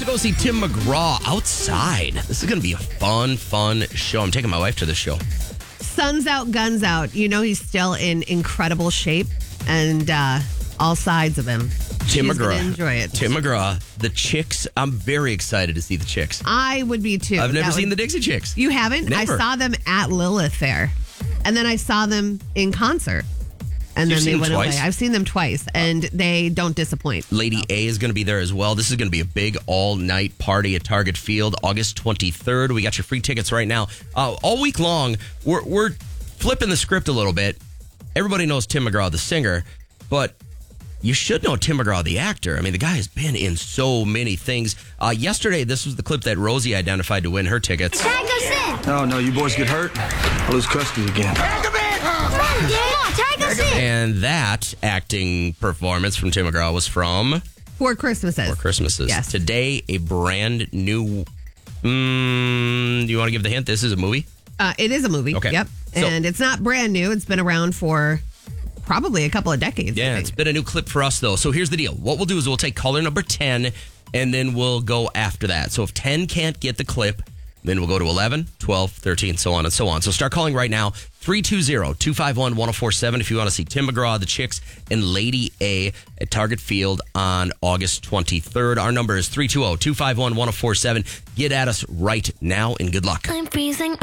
go see Tim McGraw outside. This is going to be a fun show. I'm taking my wife to this show. Sun's out, guns out. You know he's still in incredible shape, and all sides of him. Tim She's McGraw. gonna enjoy it. Tim McGraw. The Chicks. I'm very excited to see the Chicks. I would be too. I've never seen the Dixie Chicks. You haven't? Never. I saw them at Lilith Fair, and then I saw them in concert, and You've then they seen went them twice? away. I've seen them twice, and they don't disappoint. Lady A is going to be there as well. This is going to be a big all-night party at Target Field, August 23rd. We got your free tickets right now. All week long, we're flipping the script a little bit. Everybody knows Tim McGraw, the singer, but you should know Tim McGraw, the actor. I mean, the guy has been in so many things. Yesterday, this was the clip that Rosie identified to win her tickets. Tag us in. No, you boys get hurt, I'll lose custody again. Come on, Dad. Tag us in. And that acting performance from Tim McGraw was from Four Christmases. Four Christmases. Yes. Today, a brand new... do you want to give the hint? This is a movie? It is a movie. Okay. Yep. So- And it's not brand new. It's been around for probably a couple of decades. I Yeah, think. it's been a new clip for us, though. So here's the deal. What we'll do is we'll take caller number 10, and then we'll go after that. So if 10 can't get the clip, then we'll go to 11, 12, 13, so on and so on. So start calling right now, 320-251-1047 if you want to see Tim McGraw, the Chicks, and Lady A at Target Field on August 23rd. Our number is 320-251-1047. Get at us right now, and good luck. I'm freezing.